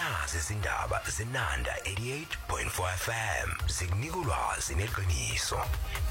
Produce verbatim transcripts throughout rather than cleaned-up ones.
nazi izindaba zenanda eighty-eight point four F M zikunika ulwazi neqiniso.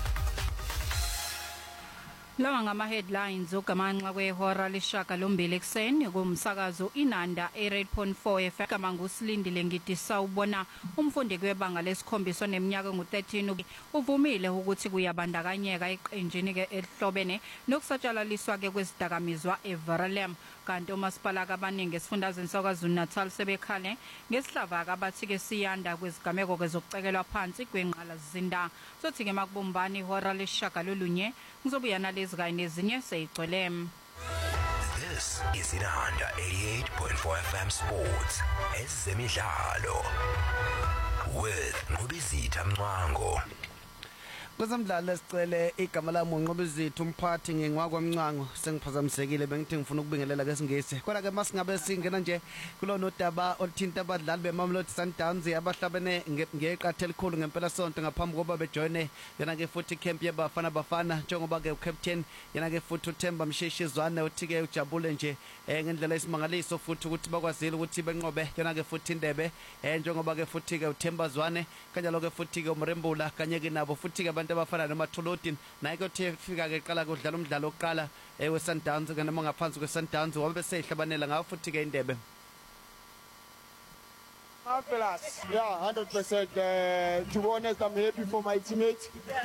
Lawa ngama headlines ugamanxa kwehora leshaka lombili ekseni kumsakazo inanda eighty-eight point four F M kama ngusilindile ngidisa ubona umfundi kwebanga lesikhombisa oneminyaka ngu-thirteen uvumile ukuthi kuyabandakanyeka eqenjini ke ehlobene nokusatshalaliswa ke kwezidakamizwa eVerulam kanti umasipala abaningi esifundazweni saKwaZulu Natal sebekhale ngesihlava abathi ke siyanda kwezigameko ke zokucekelwa phansi kwenqala zinda sothi ke makubumbani ihora leshaka lolunye ngizobuya nalezi kanye nezinye seyigcwele. This is Inanda eighty-eight point four F M Sports ezemidlalo with Ngubizitha Mncwango. Kwezemidlalo esicele igama lami uNqobizitha umphathi ngingakwamncango sengiphazamisekile bengithi ngifuna ukubingelela ke singisi kodwa ke masingabe singena nje kulo nodaba oluthinta abadlali beMamelodi Sundowns abahlabene ngeqathe elikhulu ngempela sonto ngaphambi kokuba bejoine yena ke futhi camp yabafana bafana njengoba ke ucaptain yena ke futhi uThemba Msheshizwane uthi ke ujabule nje ngendlela esimangaliso futhi ukuthi bakwazile ukuthi benqobe yena ke futhi indebe njengoba ke futhi ke uThemba Zwane kanjalo ke futhi ke uMrembula kanye ke nabo futhi ke abafana noMathulodin naye kothe fika ke qala kudlala umdlalo oqala we Sundowns ke noma ngaphansi kwe Sundowns wabe sehlabanela ngawo futhi ke indebe. Marvelous. Yeah, one hundred percent. Uh, to be honest, I'm happy for my teammates.